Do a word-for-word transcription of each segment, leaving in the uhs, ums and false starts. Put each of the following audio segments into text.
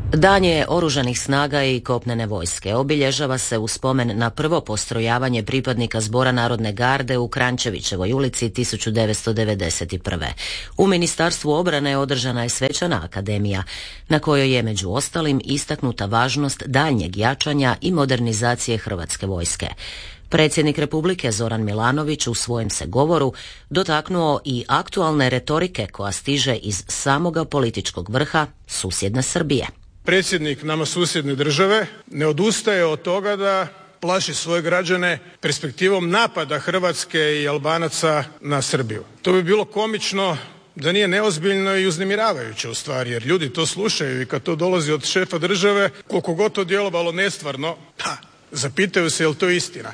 Dan je oružanih snaga i kopnene vojske. Obilježava se u spomen na prvo postrojavanje pripadnika Zbora narodne garde u Kranjčevićevoj ulici tisuću devetsto devedeset prve. U Ministarstvu obrane održana je svečana akademija na kojoj je među ostalim istaknuta važnost daljnjeg jačanja i modernizacije Hrvatske vojske. Predsjednik Republike Zoran Milanović u svojem se govoru dotaknuo i aktualne retorike koja stiže iz samoga političkog vrha susjedne Srbije. Predsjednik nama susjedne države ne odustaje od toga da plaši svoje građane perspektivom napada Hrvatske i Albanaca na Srbiju. To bi bilo komično da nije neozbiljno i uznemiravajuće u stvari, jer ljudi to slušaju i kad to dolazi od šefa države, koliko god to djelovalo nestvarno, pa zapitaju se je li to istina.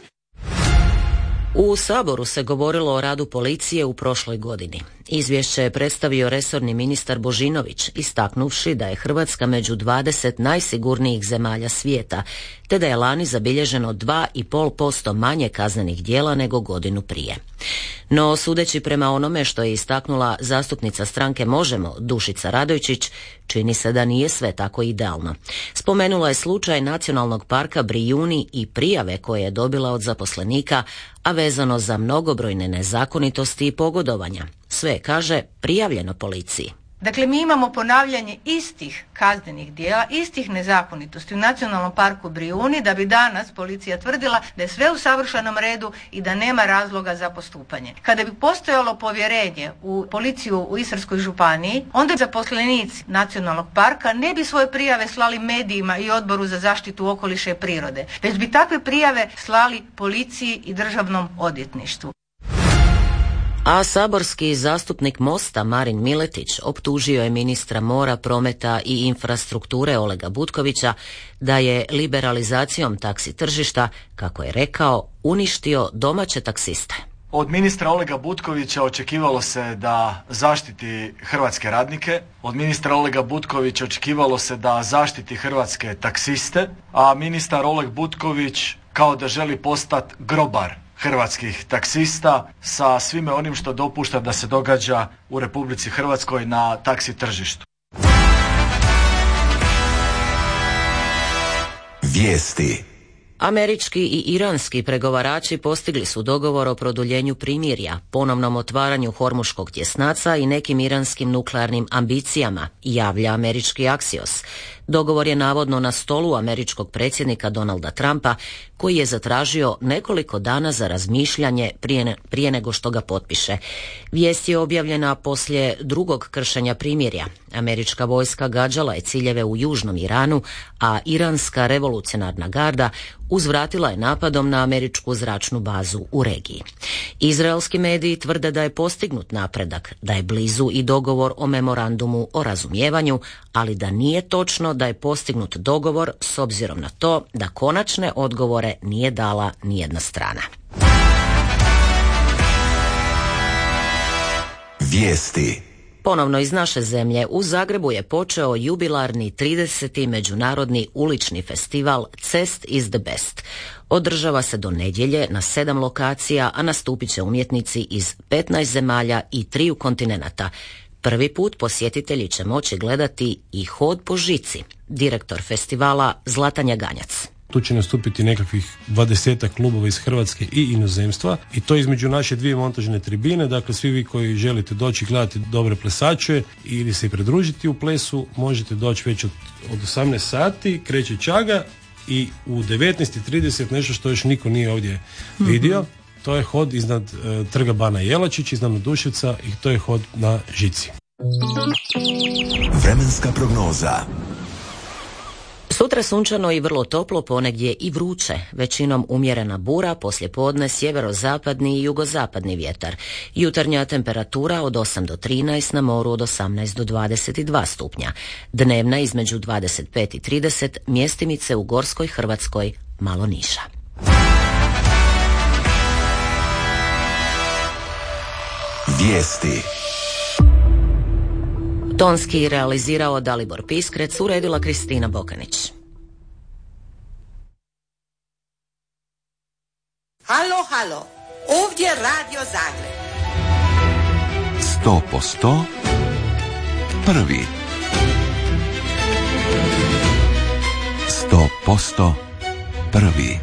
U Saboru se govorilo o radu policije u prošloj godini. Izvješće je predstavio resorni ministar Božinović, istaknuvši da je Hrvatska među dvadeset najsigurnijih zemalja svijeta, te da je lani zabilježeno dva i pol posto manje kaznenih djela nego godinu prije. No, sudeći prema onome što je istaknula zastupnica stranke Možemo, Dušica Radojčić, čini se da nije sve tako idealno. Spomenula je slučaj Nacionalnog parka Brijuni i prijave koje je dobila od zaposlenika, a vezano za mnogobrojne nezakonitosti i pogodovanja. Sve, kaže, prijavljeno policiji. Dakle, mi imamo ponavljanje istih kaznenih djela, istih nezakonitosti u Nacionalnom parku Brijuni, da bi danas policija tvrdila da je sve u savršenom redu i da nema razloga za postupanje. Kada bi postojalo povjerenje u policiju u Istarskoj županiji, onda zaposlenici Nacionalnog parka ne bi svoje prijave slali medijima i Odboru za zaštitu okoliša i prirode, već bi takve prijave slali policiji i državnom odvjetništvu. A saborski zastupnik Mosta Marin Miletić optužio je ministra mora, prometa i infrastrukture Olega Butkovića da je liberalizacijom taksi tržišta, kako je rekao, uništio domaće taksiste. Od ministra Olega Butkovića očekivalo se da zaštiti hrvatske radnike, od ministra Olega Butkovića očekivalo se da zaštiti hrvatske taksiste, a ministar Oleg Butković kao da želi postati grobar hrvatskih taksista sa svime onim što dopušta da se događa u Republici Hrvatskoj na taksi tržištu. Vijesti. Američki i iranski pregovarači postigli su dogovor o produljenju primirja, ponovnom otvaranju Hormuškog tjesnaca i nekim iranskim nuklearnim ambicijama, javlja američki Axios. Dogovor je navodno na stolu američkog predsjednika Donalda Trumpa, koji je zatražio nekoliko dana za razmišljanje prije, ne, prije nego što ga potpiše. Vijest je objavljena poslije drugog kršenja primirja. Američka vojska gađala je ciljeve u južnom Iranu, a iranska revolucionarna garda uzvratila je napadom na američku zračnu bazu u regiji. Izraelski mediji tvrde da je postignut napredak, da je blizu i dogovor o memorandumu o razumijevanju, ali da nije točno da je postignut dogovor s obzirom na to da konačne odgovore nije dala nijedna strana. Vijesti. Ponovno iz naše zemlje, u Zagrebu je počeo jubilarni trideseti međunarodni ulični festival Cest is the best. Održava se do nedjelje na sedam lokacija, a nastupit će umjetnici iz petnaest zemalja i triju kontinenata. Prvi put posjetitelji će moći gledati i hod po žici. Direktor festivala Zlatan Jaganjac. Tu će nastupiti nekakvih dvadesetak klubova iz Hrvatske i inozemstva i to između naše dvije montažne tribine. Dakle, svi vi koji želite doći gledati dobre plesače ili se pridružiti u plesu, možete doći već od, od osamnaest sati, kreće čaga i u devetnaest i trideset nešto što još niko nije ovdje vidio. Mm-hmm. To je hod iznad uh, trga Bana Jelačić, iznad Duševca i to je hod na žici. Vremenska prognoza. Sutra sunčano i vrlo toplo, ponegdje i vruće, većinom umjerena bura, poslijepodne sjeverozapadni i jugozapadni vjetar. Jutarnja temperatura od osam do trinaest, na moru od osamnaest do dvadeset dva stupnja. Dnevna između dvadeset pet i trideset, mjestimice u Gorskoj Hrvatskoj malo niža. Vijesti. Tonski realizirao Dalibor Piskrec, uredila Kristina Bokanić. Halo, halo, ovdje Radio Zagreb. Sto po sto, prvi. sto posto prvi.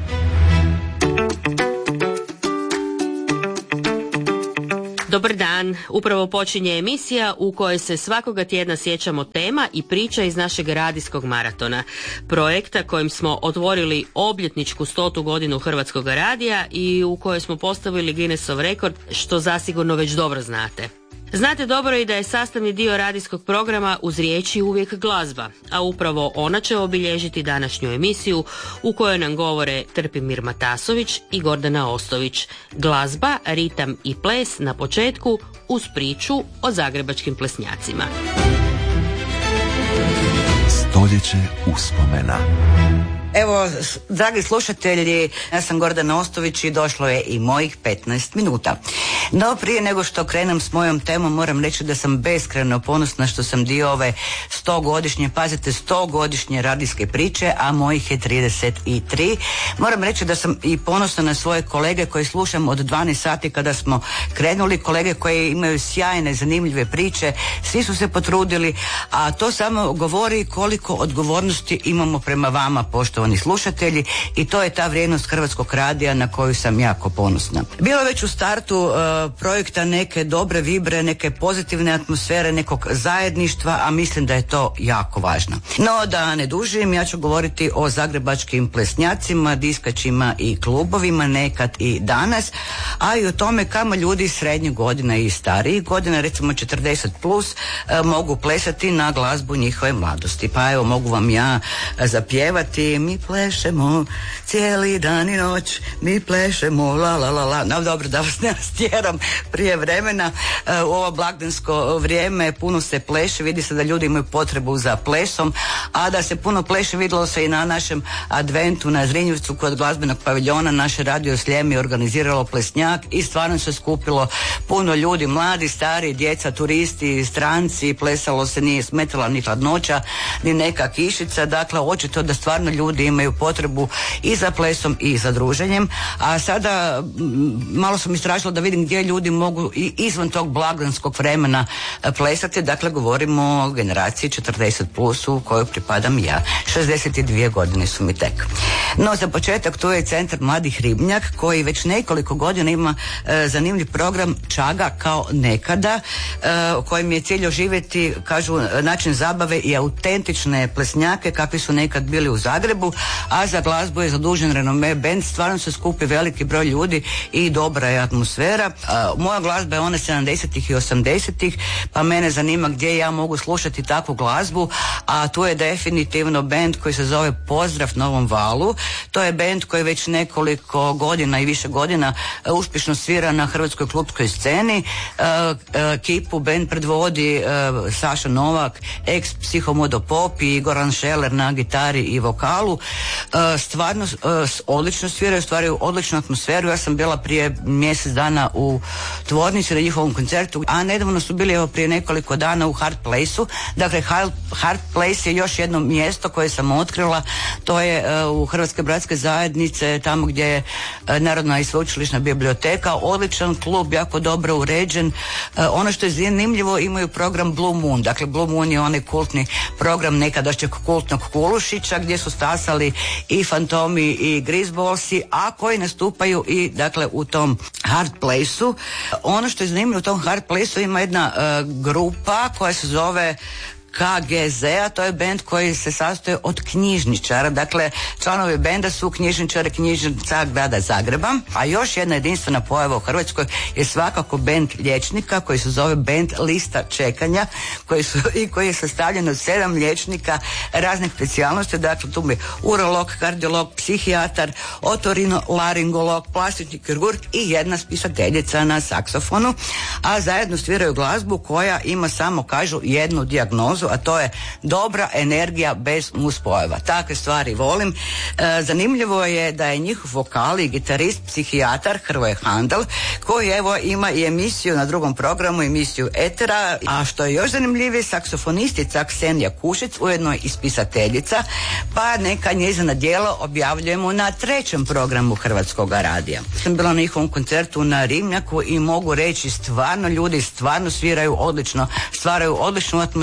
Dobar dan, upravo počinje emisija u kojoj se svakoga tjedna sjećamo tema i priča iz našeg radijskog maratona. Projekta kojim smo otvorili obljetničku stotu godinu Hrvatskog radija i u kojoj smo postavili Guinnessov rekord, što zasigurno već dobro znate. Znate dobro i da je sastavni dio radijskog programa uz riječi uvijek glazba, a upravo ona će obilježiti današnju emisiju u kojoj nam govore Trpimir Matasović i Gordana Ostović. Glazba, ritam i ples na početku uz priču o zagrebačkim plesnjacima. Stoljeće uspomena. Evo, dragi slušatelji, ja sam Gordana Ostović i došlo je i mojih petnaest minuta. No, prije nego što krenem s mojom temom, moram reći da sam beskrajno ponosna što sam dio ove stogodišnje, pazite, stogodišnje radijske priče, a mojih je trideset tri. Moram reći da sam i ponosna na svoje kolege koje slušam od dvanaest sati kada smo krenuli, kolege koji imaju sjajne, zanimljive priče, svi su se potrudili, a to samo govori koliko odgovornosti imamo prema vama, poštovani slušatelji, i to je ta vrijednost Hrvatskog radija na koju sam jako ponosna. Bilo je već u startu uh, projekta neke dobre vibre, neke pozitivne atmosfere, nekog zajedništva, a mislim da je to jako važno. No, da ne dužim, ja ću govoriti o zagrebačkim plesnjacima, diskačima i klubovima, nekad i danas, a i o tome kamo ljudi srednjih godina i starijih godina, recimo četrdeset plus, uh, mogu plesati na glazbu njihove mladosti. Pa evo, mogu vam ja uh, zapjevati: mi plešemo cijeli dan i noć, mi plešemo la la la la. No dobro, da vas ne stjeram prije vremena. U ovo blagdansko vrijeme puno se pleše, vidi se da ljudi imaju potrebu za plesom, a da se puno pleše vidjelo se i na našem adventu na Zrinjevcu kod glazbenog paviljona. Naše radio Slijem je organiziralo plesnjak i stvarno se skupilo puno ljudi, mladi, stari, djeca, turisti, stranci, plesalo se, nije smetala ni hladnoća, ni neka kišica, dakle očito da stvarno ljudi imaju potrebu i za plesom i za druženjem. A sada malo sam istražila da vidim gdje ljudi mogu i izvan tog blagdanskog vremena plesati. Dakle, govorimo o generaciji četrdeset plus u kojoj pripadam ja. šezdeset dvije godine su mi tek. No, za početak tu je Centar Mladih Ribnjak koji već nekoliko godina ima e, zanimljiv program Čaga kao nekada, e, u kojem je cilj oživjeti, kažu, način zabave i autentične plesnjake kakvi su nekad bili u Zagrebu, a za glazbu je zadužen renome band. Stvarno se skupi veliki broj ljudi i dobra je atmosfera. A, moja glazba je ona sedamdesetih i osamdesetih, pa mene zanima gdje ja mogu slušati takvu glazbu, a tu je definitivno band koji se zove Pozdrav Novom valu. To je band koji već nekoliko godina i više godina uh, uspješno svira na hrvatskoj klubskoj sceni. Uh, uh, kipu band predvodi uh, Saša Novak, ex Psihomodo Pop i Goran Šeler na gitari i vokalu. Uh, stvarno uh, odlično sviraju, stvaraju odličnu atmosferu. Ja sam bila prije mjesec dana u tvornici na njihovom koncertu, a nedavno su bili evo prije nekoliko dana u Hard Place-u. Dakle, Hard Place je još jedno mjesto koje sam otkrila. To je uh, u Hrvatske bratske zajednice, tamo gdje je uh, Narodna i sveučilišna biblioteka. Odličan klub, jako dobro uređen. Uh, ono što je zanimljivo, imaju program Blue Moon. Dakle, Blue Moon je onaj kultni program nekadašnjeg kultnog Kulušića gdje su stasali i Fantomi i Grisballsi, a koji nastupaju i dakle u tom Hard Place-u. Ono što je zanimljivo u tom Hard Place-u ima jedna uh, grupa koja se zove K G Z, a to je bend koji se sastoji od knjižničara. Dakle, članovi benda su knjižničari knjižnica grada Zagreba. A još jedna jedinstvena pojava u Hrvatskoj je svakako bend liječnika koji se zove bend Lista čekanja, koji su i koji je sastavljen od sedam liječnika raznih specijalnosti. Dakle, tu bi urolog, kardiolog, psihijatar, otorinolaringolog, plastični kirurg i jedna spisateljica na saksofonu. A zajedno sviraju glazbu koja ima samo, kažu, jednu dijagnozu, a to je dobra energija bez nuspojava. Takve stvari volim. E, zanimljivo je da je njihov vokal i gitarist, psihijatar Hrvoje Handel, koji evo ima i emisiju na drugom programu, emisiju Etera, a što je još zanimljivije, saksofonistica Ksenija Kušic, ujedno i spisateljica, pa neka njezina djela objavljujemo na trećem programu Hrvatskog radija. Sam bila na njihovom koncertu na Ribnjaku i mogu reći, stvarno ljudi stvarno sviraju odlično, stvaraju odličnu atmosferu. Ja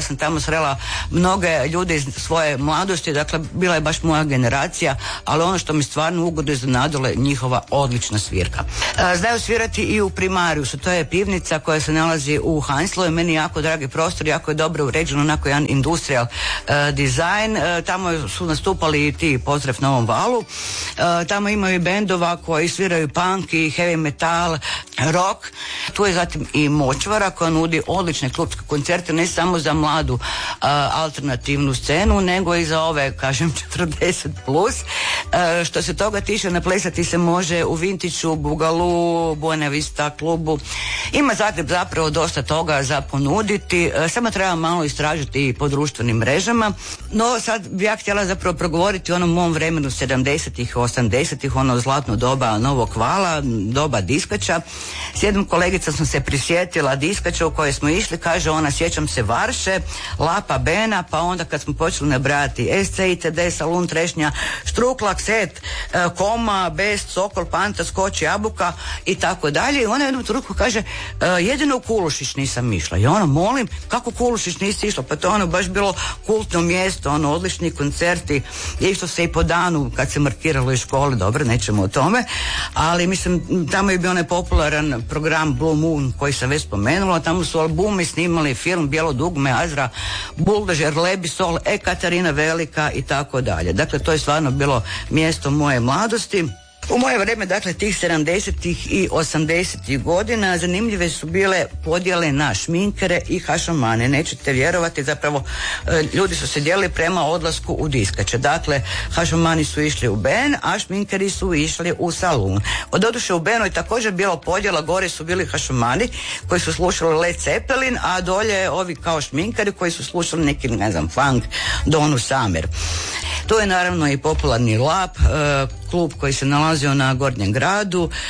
sam tamo srela mnoge ljude iz svoje mladosti, dakle bila je baš moja generacija, ali ono što mi stvarno ugodno iznenadilo je njihova odlična svirka. Znaju svirati i u Primariusu, to je pivnica koja se nalazi u Heinzlovoj, meni jako dragi prostor, jako je dobro uređeno, onako jedan industrial uh, dizajn, uh, tamo su nastupali i ti Pozdrav Novom Valu, uh, tamo imaju i bendova koji sviraju punk i heavy metal, rock, tu je zatim i Močvara koja nudi odlične klubske koncerte, ne samo za mladu uh, alternativnu scenu, nego i za ove, kažem, četrdeset plus. Uh, što se toga tiče, naplesati se može u Vintiću, Bugalu, Buena Vista klubu. Ima Zagreb zapravo dosta toga za ponuditi, uh, samo treba malo istražiti po društvenim mrežama. No sad bi ja htjela zapravo progovoriti o onom mom vremenu sedamdesetih, osamdesetih, ono zlatno doba Novog Vala, doba diskača. S jednom kolegicom sam se prisjetila diskača u kojoj smo išli, kaže ona, sjećam se Varše, Lapa Bena, pa onda kad smo počeli nabrajati S C, I T D, Salun, Trešnja, Štruklak, Set, Koma, Best, Sokol, Panta, Skoč, Jabuka i tako dalje. I ona jednom trenutku kaže, jedino u Kulušić nisam išla. I ona, molim, kako Kulušić nisi išla? Pa to ono baš bilo kultno mjesto, ono odlični koncerti, išlo se i po danu kad se markiralo iz škole, dobro, nećemo o tome, ali mislim, tamo je bio onaj popularan program Blue Moon koji sam već spomenula, tamo su albumi snimali, film Bijelo dugme, Azra, Buldožer, Lebisol, E Katarina Velika i tako dalje. Dakle, to je stvarno bilo mjesto moje mladosti. U moje vrijeme, dakle, tih sedamdesetih i osamdesetih godina zanimljive su bile podjele na šminkere i hašamane. Nećete vjerovati, zapravo ljudi su se dijelili prema odlasku u diskače. Dakle, hašamani su išli u Ben, a šminkeri su išli u salun. Od oduše u Benu je također bilo podjela, gore su bili hašamani koji su slušali Led Zeppelin, a dolje ovi kao šminkari koji su slušali neki, ne znam, funk, Donu Summer. Tu je naravno i popularni Lap, klub koji se nalazio na Gornjem gradu, uh,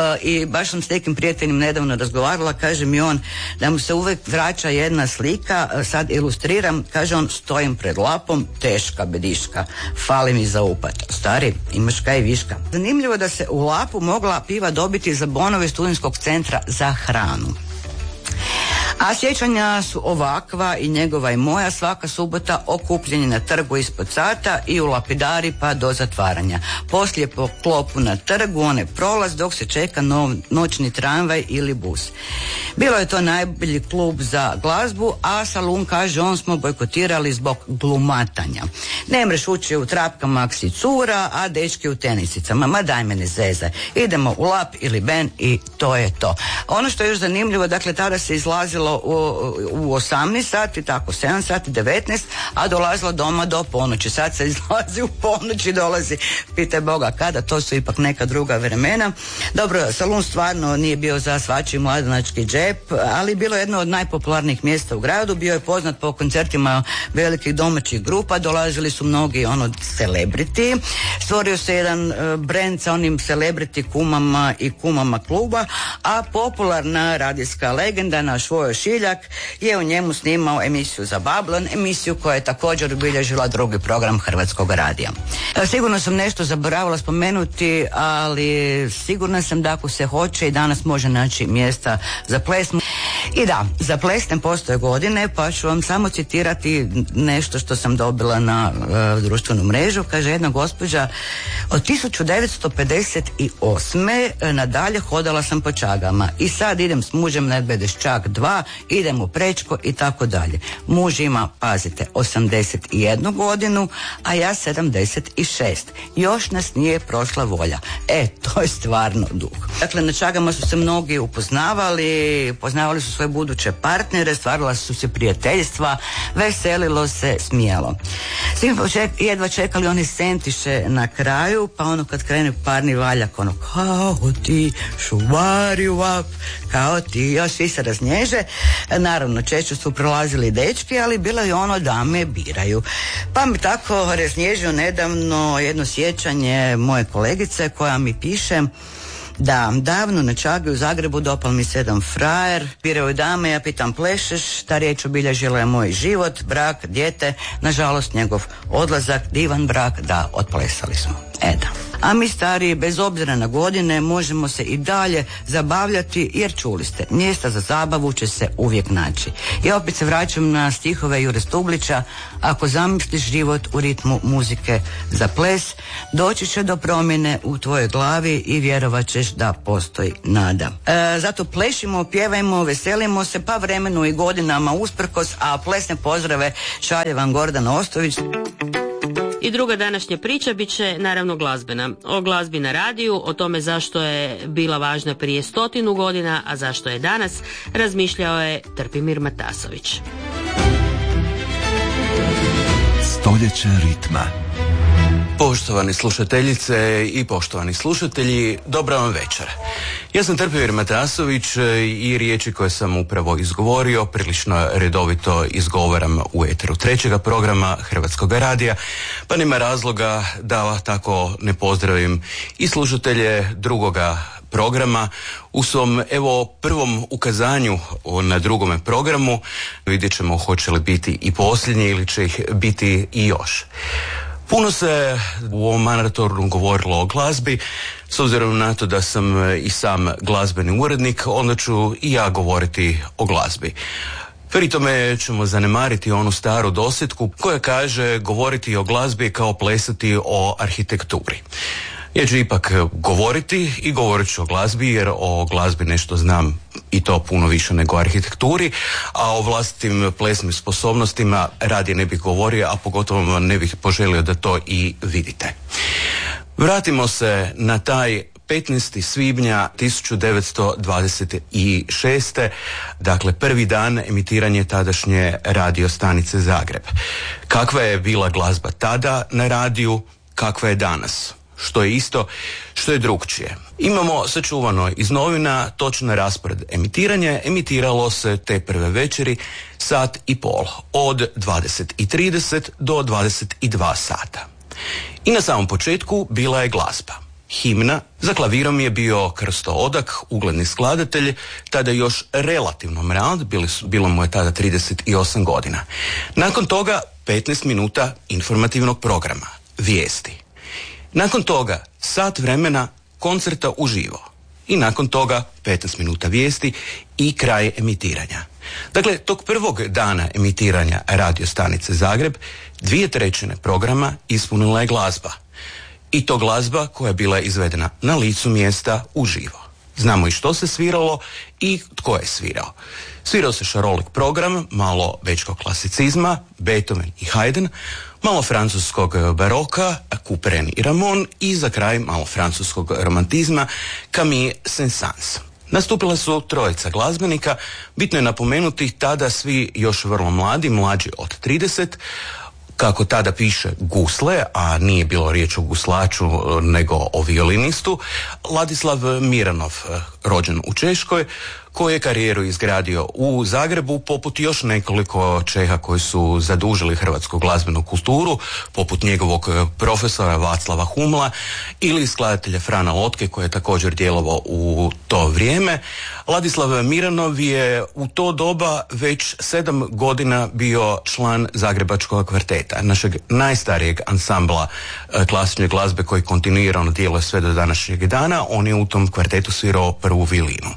i baš sam s nekim prijateljem nedavno razgovarala, kaže mi on da mu se uvijek vraća jedna slika, uh, sad ilustriram, kaže on, stojim pred Lapom, teška bediška, fali mi za upat. Stari, imaš kaj viška. Zanimljivo da se u Lapu mogla piva dobiti za bonove studentskog centra za hranu. A sjećanja su ovakva i njegova i moja, svaka subota okupljenje na trgu ispod sata i u Lapidari pa do zatvaranja. Poslije po klopu na trgu, one prolaz dok se čeka nov, noćni tramvaj ili bus. Bilo je to najbolji klub za glazbu, a salun, kaže on, smo bojkotirali zbog glumatanja. Ne mreš ući u trapkama aksi cura, a dečki u tenisicama. Ma daj me ne zezaj. Idemo u Lap ili Ben i to je to. Ono što je još zanimljivo, dakle, tada se izlazilo u, u osamnaest sati, tako sedam sati, devetnaest, a dolazilo doma do ponoći. Sad se izlazi u ponoći, dolazi, pitaj Boga kada, to su ipak neka druga vremena. Dobro, salun stvarno nije bio za svačiji mladenački džep, ali bilo je jedno od najpopularnijih mjesta u gradu, bio je poznat po koncertima velikih domaćih grupa, dolazili su mnogi ono celebrity, stvorio se jedan uh, brand sa onim celebrity kumama i kumama kluba, a popularna radijska legenda naš Vojo Šiljak je u njemu snimao emisiju za Babylon, emisiju koja je također obilježila drugi program Hrvatskog radija. E, sigurno sam nešto zaboravila spomenuti, ali sigurna sam da ako se hoće i danas može naći mjesta za ples. I da, za ples ne postoje godine, pa ću vam samo citirati nešto što sam dobila na uh, društvenu mrežu. Kaže jedna gospođa, od tisuću devetsto pedeset osme nadalje hodala sam po čagama i sad idem s mužem na Bedeščak dva, idem u Prečko i tako dalje. Muž ima, pazite, osamdeset jednu godinu, a ja sedamdeset šest. Još nas nije prošla volja. E, to je stvarno duh. Dakle, na čagama su se mnogi upoznavali, poznavali su svoje buduće partnere, stvarala su se prijateljstva, veselilo se, smijelo. Svi jedva čekali one sentiše na kraju, pa ono kad krene parni valjak, ono kao ti, šuvari up, kao ti, još svi se raznježe. Naravno, češće su prolazili dečki, ali bilo je ono da me biraju. Pa mi tako raznježio nedavno jedno sjećanje moje kolegice koja mi piše da davno na čagi u Zagrebu dopal mi se jedan frajer, biraju dame, ja pitam plešeš, ta riječ obilježila je moj život, brak, dijete, nažalost njegov odlazak, divan brak, da, otplesali smo. E da. A mi stariji, bez obzira na godine, možemo se i dalje zabavljati, jer čuli ste, mjesta za zabavu će se uvijek naći. I opet se vraćam na stihove Jure Stublića: ako zamisliš život u ritmu muzike za ples, doći će do promjene u tvojoj glavi i vjerovat ćeš da postoji nada. E, zato plešimo, pjevajmo, veselimo se, pa vremenu i godinama usprkos, a plesne pozdrave šalje vam Gordana Ostović. I druga današnja priča bit će naravno glazbena. O glazbi na radiju, o tome zašto je bila važna prije stotinu godina, a zašto je danas, razmišljao je Trpimir Matasović. Stoljeće ritma. Poštovani slušateljice i poštovani slušatelji, dobra vam večer. Ja sam Trpimir Matasović i riječi koje sam upravo izgovorio prilično redovito izgovaram u eteru trećega programa Hrvatskog radija, pa nema razloga da tako ne pozdravim i slušatelje drugoga programa u svom evo prvom ukazanju na drugome programu. Vidjet ćemo hoće li biti i posljednji ili će ih biti i još. Puno se u ovom maratonu govorilo o glazbi. S obzirom na to da sam i sam glazbeni urednik, onda ću i ja govoriti o glazbi. Pri tome ćemo zanemariti onu staru dosjetku koja kaže govoriti o glazbi kao plesati o arhitekturi. Ja ću ipak govoriti i govorit ću o glazbi, jer o glazbi nešto znam i to puno više nego o arhitekturi, a o vlastitim plesnim sposobnostima radije ne bih govorio, a pogotovo ne bih poželio da to i vidite. Vratimo se na taj petnaestog svibnja tisuću devetsto dvadeset šeste. Dakle prvi dan emitiranje tadašnje radio stanice Zagreb. Kakva je bila glazba tada na radiju, kakva je danas? Što je isto, što je drugčije. Imamo sačuvano iz novina točan raspored emitiranja. Emitiralo se te prve večeri sat i pol, od dvadeset i trideset do dvadeset i dva sata. I na samom početku bila je glazba. Himna, za klavirom je bio Krsto Odak, ugledni skladatelj, tada još relativno mlad, bilo mu je tada trideset osam godina. Nakon toga petnaest minuta informativnog programa, vijesti. Nakon toga sat vremena koncerta uživo i nakon toga petnaest minuta vijesti i kraj emitiranja. Dakle, tog prvog dana emitiranja radio stanice Zagreb dvije trećine programa ispunila je glazba. I to glazba koja je bila izvedena na licu mjesta uživo. Znamo i što se sviralo i tko je svirao. Svirao se šarolik program, malo bečkog klasicizma, Beethoven i Haydn, malo francuskog baroka, Couperin i Ramon i za kraj malo francuskog romantizma, Camille Saint-Saëns. Nastupila su trojica glazbenika, bitno je napomenuti tada svi još vrlo mladi, mlađi od trideset, kako tada piše gusle, a nije bilo riječ o guslaču nego o violinistu, Ladislav Miranov, rođen u Češkoj, koji je karijeru izgradio u Zagrebu, poput još nekoliko Čeha koji su zadužili hrvatsku glazbenu kulturu, poput njegovog profesora Vaclava Humla ili skladatelja Frana Lotke koji je također djelovao u to vrijeme. Ladislav Miranov je u to doba već sedam godina bio član Zagrebačkog kvarteta, našeg najstarijeg ansambla klasične glazbe koji kontinuirano djeluje sve do današnjeg dana. On je u tom kvartetu svirao prvu violinu.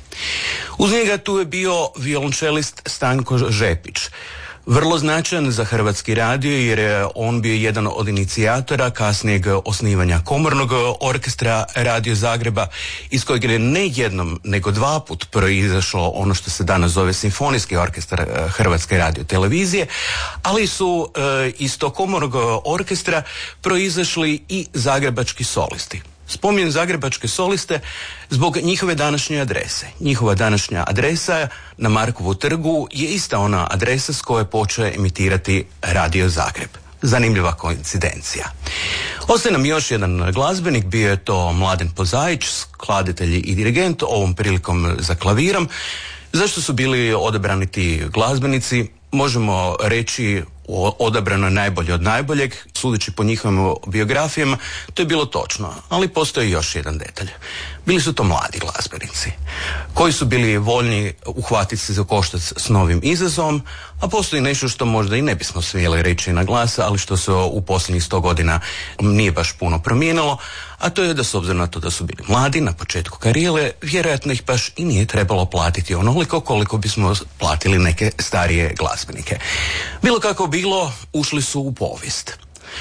Uz njega tu je bio violončelist Stanko Žepić, vrlo značajan za Hrvatski radio jer je on bio jedan od inicijatora kasnijeg osnivanja komornog orkestra Radio Zagreba, iz kojeg je ne jednom nego dva put proizašlo ono što se danas zove Simfonijski orkestar Hrvatske radio televizije, ali su e, iz tog komornog orkestra proizašli i zagrebački solisti. Spominjem zagrebačke soliste zbog njihove današnje adrese. Njihova današnja adresa na Markovu trgu je ista ona adresa s koje počeo emitirati Radio Zagreb. Zanimljiva koincidencija. Ostaje nam još jedan glazbenik, bio je to Mladen Pozaić, skladatelj i dirigent, ovom prilikom za klavirom. Zašto su bili odabrani ti glazbenici? Možemo reći odabrano je najbolje od najboljeg, sudeći po njihovim biografijama, to je bilo točno, ali postoji još jedan detalj. Bili su to mladi glazbenici, koji su bili voljni uhvatiti se za koštac s novim izazovom, A postoji nešto što možda i ne bismo smjeli reći na glas, ali što se u posljednjih sto godina nije baš puno promijenilo, a to je da s obzirom na to da su bili mladi na početku karijere, vjerojatno ih baš i nije trebalo platiti onoliko koliko bismo platili neke starije glazbenike. Bilo kako bilo, ušli su u povijest.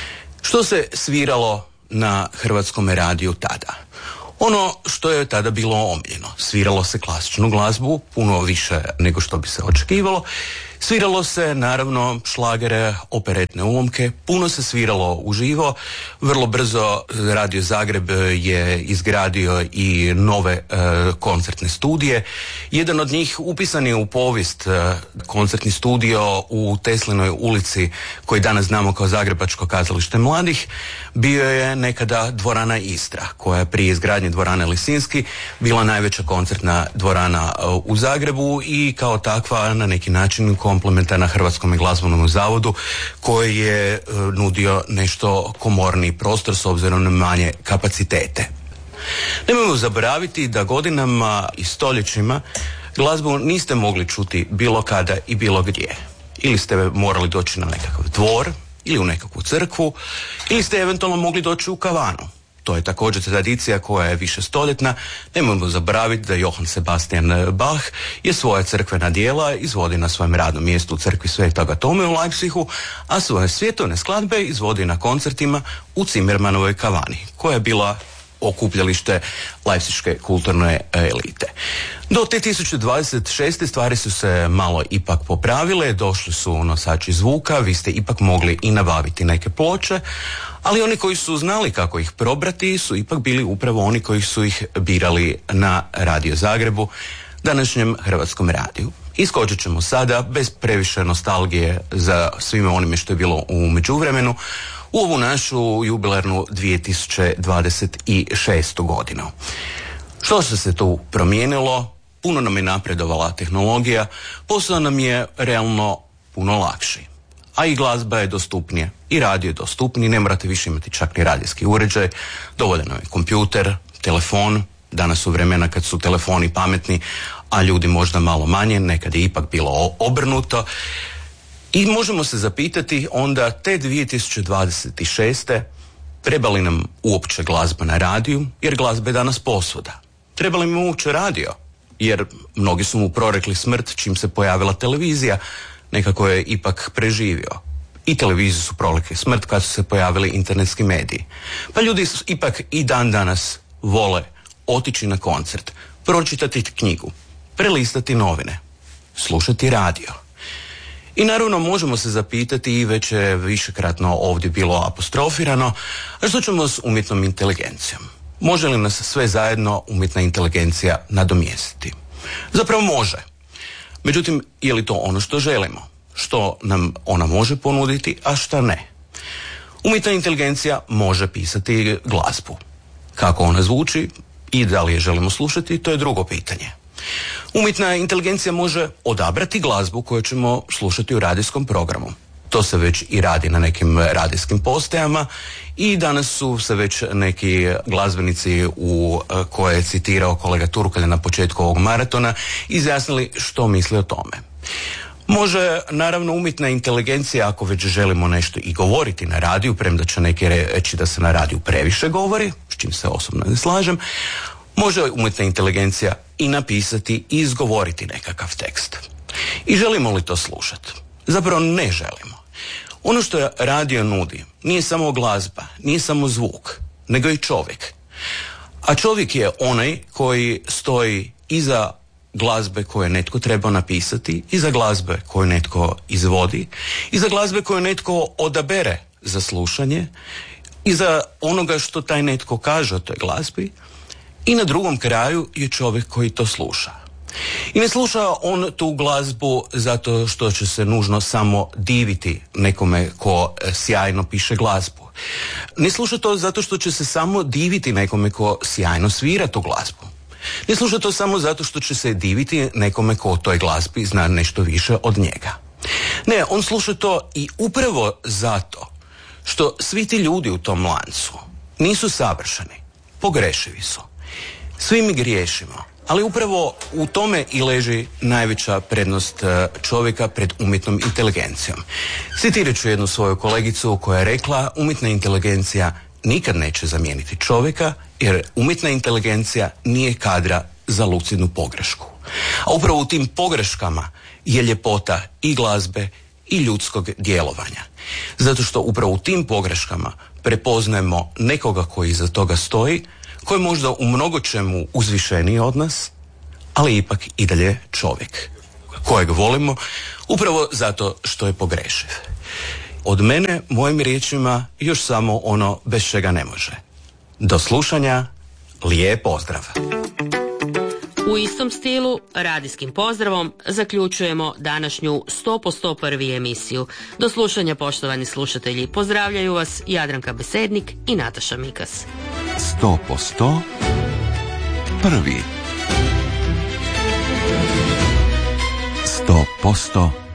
Što se sviralo na Hrvatskom radiju tada? Ono što je tada bilo omiljeno. Sviralo se klasičnu glazbu, puno više nego što bi se očekivalo. Sviralo se, naravno, šlagere, operetne ulomke, puno se sviralo uživo. Vrlo brzo Radio Zagreb je izgradio i nove e, koncertne studije. Jedan od njih upisan je u povijest, e, koncertni studio u Teslinoj ulici, koji danas znamo kao Zagrebačko kazalište mladih, bio je nekada dvorana Istra, koja je prije izgradnje dvorane Lisinski bila najveća koncertna dvorana e, u Zagrebu i kao takva na neki način komplementarna Hrvatskom glazbenom zavodu koji je e, nudio nešto komorniji prostor s obzirom na manje kapacitete. Nemojmo zaboraviti da godinama i stoljećima glazbu niste mogli čuti bilo kada i bilo gdje. Ili ste morali doći na nekakav dvor, ili u nekakvu crkvu, ili ste eventualno mogli doći u kavanu. To je također tradicija koja je više stoljetna. Nemojmo zaboraviti da Johann Sebastian Bach je svoja crkvena djela izvodi na svojem radnom mjestu u crkvi Svetoga Tome u Leipzigu, a svoje svjetovne skladbe izvodi na koncertima u Zimmermanovoj kavani, koja je bila okupljalište leipziške kulturne elite. Do te tisuću dvadeset šeste. stvari su se malo ipak popravile, došli su nosači zvuka, vi ste ipak mogli i nabaviti neke ploče, ali oni koji su znali kako ih probrati su ipak bili upravo oni koji su ih birali na Radio Zagrebu, današnjem Hrvatskom radiju. Iskočit ćemo sada, bez previše nostalgije za svime onime što je bilo u međuvremenu, u ovu našu jubilarnu dvije tisuće dvadeset šestu. godinu. Što se se tu promijenilo? Puno nam je napredovala tehnologija, posao nam je realno puno lakši. A i glazba je dostupnija, i radio je dostupniji, ne morate više imati čak ni radijski uređaj, dovoljan je kompjuter, telefon, danas su vremena kad su telefoni pametni, a ljudi možda malo manje, nekad je ipak bilo obrnuto. I možemo se zapitati onda te dvije tisuće dvadeset šeste. treba li nam uopće glazba na radiju, jer glazba je danas posvuda. Treba li mu uopće radio, jer mnogi su mu prorekli smrt čim se pojavila televizija, nekako je ipak preživio. I televiziju su prorekli smrt kad su se pojavili internetski mediji. Pa ljudi ipak i dan danas vole otići na koncert, pročitati knjigu, prelistati novine, slušati radio. I naravno možemo se zapitati, i već je višekratno ovdje bilo apostrofirano, a što ćemo s umjetnom inteligencijom? Može li nas sve zajedno umjetna inteligencija nadomjestiti? Zapravo može. Međutim, je li to ono što želimo? Što nam ona može ponuditi, a šta ne? Umjetna inteligencija može pisati glazbu. Kako ona zvuči i da li je želimo slušati, to je drugo pitanje. Umjetna inteligencija može odabrati glazbu koju ćemo slušati u radijskom programu. To se već i radi na nekim radijskim postajama i danas su se već neki glazbenici u koje je citirao kolega Turkalj na početku ovog maratona izjasnili što misli o tome. Može naravno umjetna inteligencija, ako već želimo nešto i govoriti na radiju, premda će neki reći da se na radiju previše govori, s čim se osobno ne slažem, može umjetna inteligencija i napisati i izgovoriti nekakav tekst. I želimo li to slušati? Zapravo ne želimo. Ono što radio nudi nije samo glazba, nije samo zvuk, nego i čovjek. A čovjek je onaj koji stoji iza glazbe koju je netko trebao napisati, iza glazbe koju netko izvodi, iza glazbe koju netko odabere za slušanje, iza onoga što taj netko kaže o toj glazbi, i na drugom kraju je čovjek koji to sluša. I ne sluša on tu glazbu zato što će se nužno samo diviti nekome ko sjajno piše glazbu. Ne sluša to zato što će se samo diviti nekome ko sjajno svira tu glazbu. Ne sluša to samo zato što će se diviti nekome ko o toj glazbi zna nešto više od njega. Ne, on sluša to i upravo zato što svi ti ljudi u tom lancu nisu savršeni, pogrešivi su. Svi mi griješimo, Ali upravo u tome i leži najveća prednost čovjeka pred umjetnom inteligencijom. Citirat ću jednu svoju kolegicu koja je rekla: umjetna inteligencija nikad neće zamijeniti čovjeka, jer umjetna inteligencija nije kadra za lucidnu pogrešku. A upravo u tim pogreškama je ljepota i glazbe i ljudskog djelovanja. Zato što upravo u tim pogreškama prepoznajemo nekoga koji iza toga stoji, koji je možda u mnogo čemu uzvišeniji od nas, ali ipak i dalje čovjek kojeg volimo upravo zato što je pogrešiv. Od mene, mojim riječima, još samo ono bez čega ne može. Do slušanja, lijep pozdrav. U istom stilu, radijskim pozdravom, zaključujemo današnju sto posto prvi emisiju. Do slušanja, poštovani slušatelji. Pozdravljaju vas Jadranka Besednik i Nataša Mikas. sto posto prvi. sto posto